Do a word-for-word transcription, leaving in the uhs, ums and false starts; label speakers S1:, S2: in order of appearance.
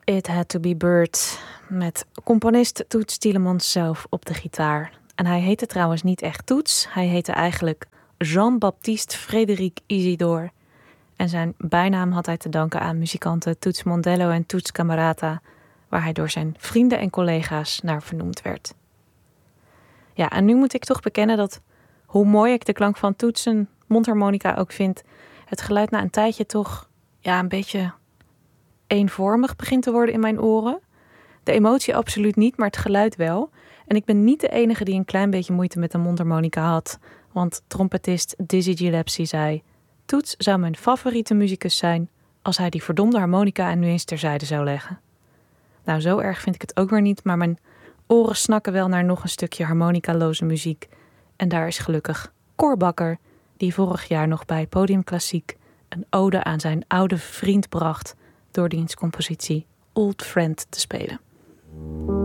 S1: It Had To Be Bird met componist Toots Thielemans zelf op de gitaar. En hij heette trouwens niet echt Toots, hij heette eigenlijk Jean-Baptiste Frédéric Isidore. En zijn bijnaam had hij te danken aan muzikanten Toots Mondello en Toots Camerata, waar hij door zijn vrienden en collega's naar vernoemd werd. Ja, en nu moet ik toch bekennen dat, hoe mooi ik de klank van Toots en mondharmonica ook vind, het geluid na een tijdje toch ja, een beetje eenvormig begint te worden in mijn oren. De emotie absoluut niet, maar het geluid wel. En ik ben niet de enige die een klein beetje moeite met de mondharmonica had. Want trompetist Dizzy Gillespie zei: Toots zou mijn favoriete muzikus zijn als hij die verdomde harmonica er nu eens terzijde zou leggen. Nou, zo erg vind ik het ook weer niet, maar mijn oren snakken wel naar nog een stukje harmonicaloze muziek. En daar is gelukkig Cor Bakker, die vorig jaar nog bij Podium Klassiek een ode aan zijn oude vriend bracht door diens compositie Old Friend te spelen.